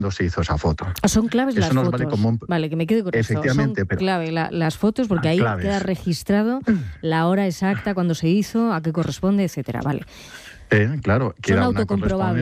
se hizo esa foto. Son claves Eso las nos fotos. vale como Vale, que me quede con esto. Efectivamente, Son pero clave las fotos, porque ahí claves. queda registrado la hora exacta, cuando se hizo, a qué corresponde, etcétera. Vale. Claro, que Son era una autocomprobables.